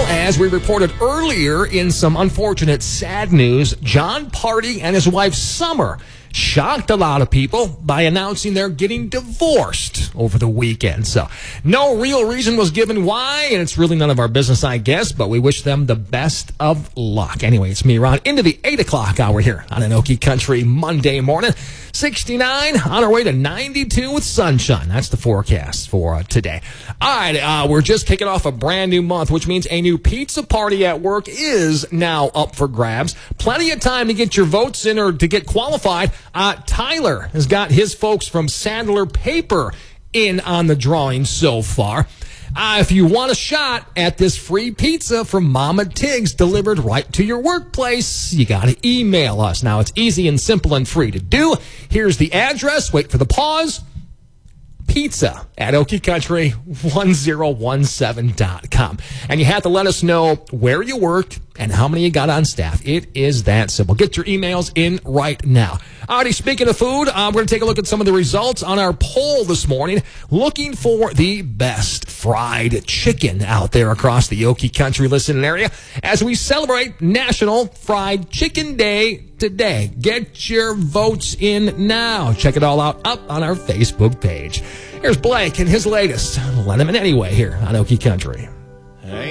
Well, as we reported earlier in some unfortunate sad news, Jon Pardi and his wife Summer shocked a lot of people by announcing they're getting divorced over the weekend. So no real reason was given why, and it's really none of our business, I guess, but we wish them the best of luck. Anyway, it's me, Ron, into the 8 o'clock hour here on Anoki Country Monday morning. 69 on our way to 92 with sunshine. That's the forecast for today. All right, we're just kicking off a brand new month, which means a new pizza party at work is now up for grabs. Plenty of time to get your votes in or to get qualified. Tyler has got his folks from Sandler Paper in on the drawing so far. If you want a shot at this free pizza from Mama Tiggs delivered right to your workplace, you got to email us. Now, it's easy and simple and free to do. Here's the address. Wait for the pause. Pizza at OkieCountry1017.com. And you have to let us know where you work and how many you got on staff. It is that simple. Get your emails in right now. Alrighty, speaking of food, we're going to take a look at some of the results on our poll this morning, looking for the best fried chicken out there across the Okie Country listening area as we celebrate National Fried Chicken Day today. Get your votes in now. Check it all out up on our Facebook page. Here's Blake and his latest Letterman Anyway here on Okie Country.